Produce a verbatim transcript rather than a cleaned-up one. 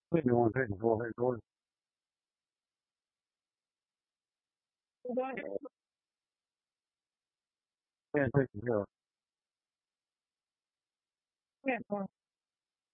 Think you want to take the floor, hey, Jordan? Can't take the floor.